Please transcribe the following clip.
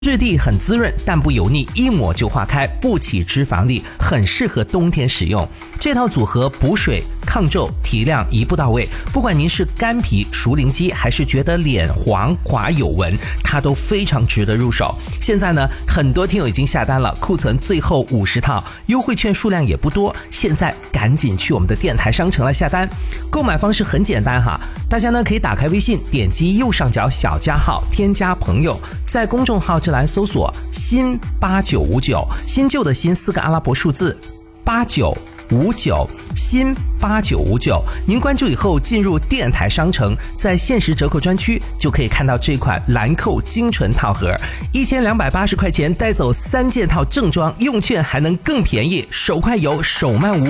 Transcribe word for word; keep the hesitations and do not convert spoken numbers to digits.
质地很滋润，但不油腻，一抹就化开，不起脂肪粒，很适合冬天使用。这套组合补水、抗皱、提亮一步到位，不管您是干皮、熟龄肌，还是觉得脸黄滑有纹，它都非常值得入手。现在呢，很多听友已经下单了，库存最后五十套，优惠券数量也不多，现在赶紧去我们的电台商城来下单。购买方式很简单哈，大家呢可以打开微信，点击右上角小加号，添加朋友，在公众号这栏搜索新八九五九，新旧的新四个阿拉伯数字八九五九，新八九五九。您关注以后进入电台商城，在限时折扣专区就可以看到这款兰蔻精纯套盒，一千两百八十块钱带走三件套正装，用券还能更便宜，手快有，手慢无。